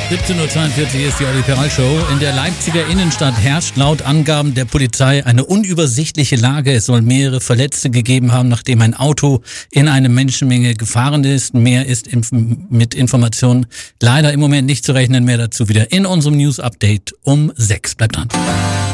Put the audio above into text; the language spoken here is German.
17:42 Uhr ist die Olli Peral Show. In der Leipziger Innenstadt herrscht laut Angaben der Polizei eine unübersichtliche Lage. Es soll mehrere Verletzte gegeben haben, nachdem ein Auto in eine Menschenmenge gefahren ist. Mehr ist mit Informationen leider im Moment nicht zu rechnen. Mehr dazu wieder in unserem News Update um 6. Bleibt dran.